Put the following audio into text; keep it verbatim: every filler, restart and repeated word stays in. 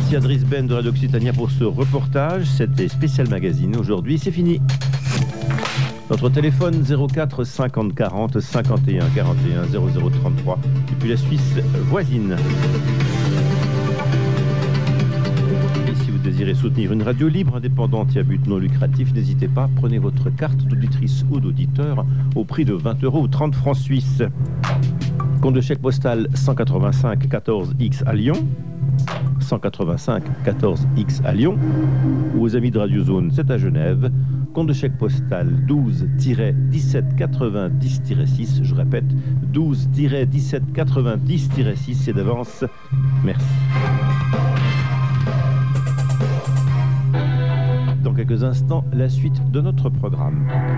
Merci à Driss Ben de Radio Occitania pour ce reportage. C'était Spécial Magazine. Aujourd'hui, c'est fini. Notre téléphone zéro quatre cinquante quarante cinquante et un quarante et un zéro zéro trente-trois depuis la Suisse voisine. Et si vous désirez soutenir une radio libre, indépendante et à but non lucratif, n'hésitez pas, prenez votre carte d'auditrice ou d'auditeur au prix de vingt euros ou trente francs suisses. Compte de chèque postal cent quatre-vingt-cinq quatorze X à Lyon, cent quatre-vingt-cinq quatorze X à Lyon, ou aux amis de Radio Zone, c'est à Genève. Compte de chèque postal douze dix-sept quatre-vingt-dix six, je répète, douze dix-sept quatre-vingt-dix six, c'est d'avance. Merci. Dans quelques instants, la suite de notre programme.